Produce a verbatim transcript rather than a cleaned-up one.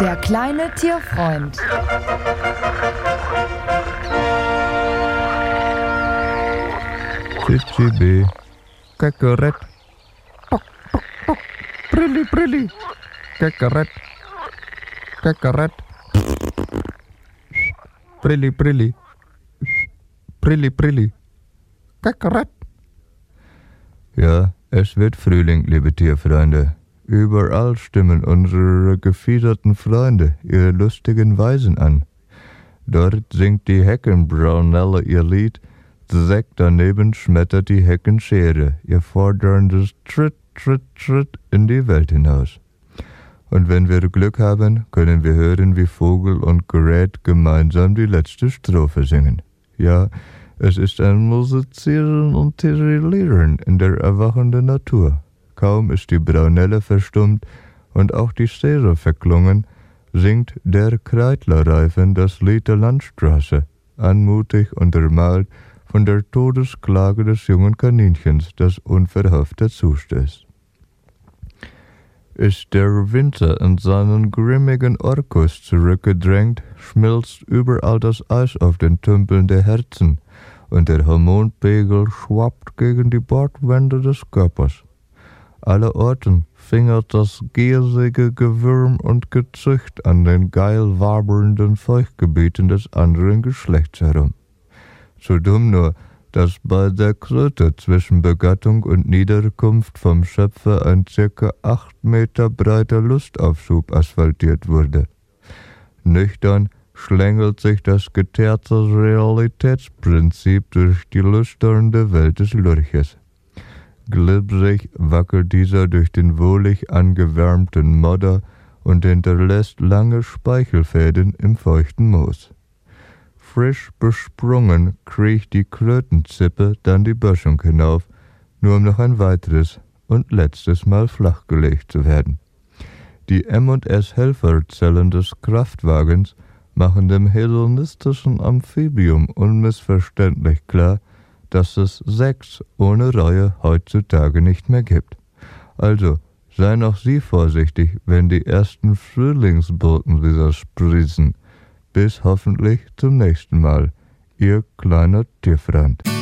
Der kleine Tierfreund. Tschitsibi, Kakerett, Bock, Bock, Bock, Brilli, Brilli, Kakerett, Kakerett, Brilli, Brilli, Brilli, Brilli, Kakerett. Ja, es wird Frühling, liebe Tierfreunde. Überall stimmen unsere gefiederten Freunde ihre lustigen Weisen an. Dort singt die Heckenbraunelle ihr Lied, Sekt daneben schmettert die Heckenschere ihr forderndes Tritt, Tritt, Tritt in die Welt hinaus. Und wenn wir Glück haben, können wir hören, wie Vogel und Gerät gemeinsam die letzte Strophe singen. Ja, es ist ein Musizieren und Tirillieren in der erwachenden Natur. Kaum ist die Braunelle verstummt und auch die Schere verklungen, singt der Kreidlerreifen das Lied der Landstraße, anmutig untermalt von der Todesklage des jungen Kaninchens, das unverhofft dazustößt. Ist der Winter in seinen grimmigen Orkus zurückgedrängt, schmilzt überall das Eis auf den Tümpeln der Herzen und der Hormonpegel schwappt gegen die Bordwände des Körpers. Allerorten fingert das giersige Gewürm und Gezücht an den geil wabernden Feuchtgebieten des anderen Geschlechts herum. So dumm nur, dass bei der Kröte zwischen Begattung und Niederkunft vom Schöpfer ein circa acht Meter breiter Lustaufschub asphaltiert wurde. Nüchtern schlängelt sich das geteerte Realitätsprinzip durch die lüsternde Welt des Lurches. Glibberig wackelt dieser durch den wohlig angewärmten Modder und hinterlässt lange Speichelfäden im feuchten Moos. Frisch besprungen kriecht die Krötenzippe dann die Böschung hinauf, nur um noch ein weiteres und letztes Mal flachgelegt zu werden. Die M und S-Helferzellen des Kraftwagens machen dem hedonistischen Amphibium unmissverständlich klar, dass es Sex ohne Reue heutzutage nicht mehr gibt. Also seien auch Sie vorsichtig, wenn die ersten Frühlingsboten wieder sprießen. Bis hoffentlich zum nächsten Mal. Ihr kleiner Tierfreund.